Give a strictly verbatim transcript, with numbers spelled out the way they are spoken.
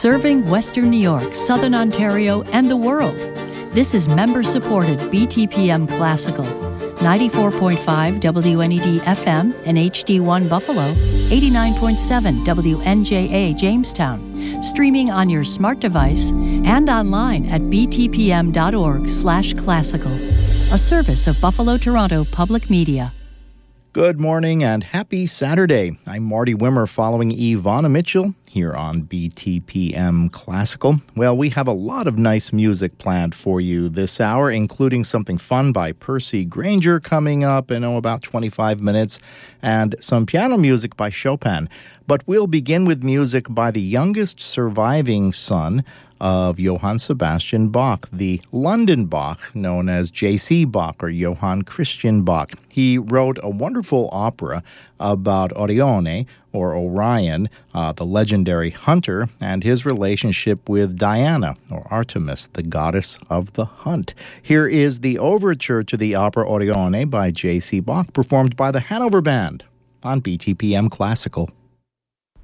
Serving Western New York, Southern Ontario, and the world. This is member-supported B T P M Classical. ninety-four point five W N E D F M and H D one Buffalo, eighty-nine point seven W N J A Jamestown, streaming on your smart device and online at b t p m dot org slash classical, a service of Buffalo Toronto Public Media. Good morning and happy Saturday. I'm Marty Wimmer following Ivana Mitchell here on B T P M Classical. Well, we have a lot of nice music planned for you this hour, including something fun by Percy Granger coming up in oh, about twenty-five minutes, and some piano music by Chopin. But we'll begin with music by the youngest surviving son of Johann Sebastian Bach, the London Bach, known as J C Bach or Johann Christian Bach. He wrote a wonderful opera about Orione, or Orion, uh, the legendary hunter, and his relationship with Diana, or Artemis, the goddess of the hunt. Here is the overture to the opera Orione by J C Bach, performed by the Hanover Band on B T P M Classical.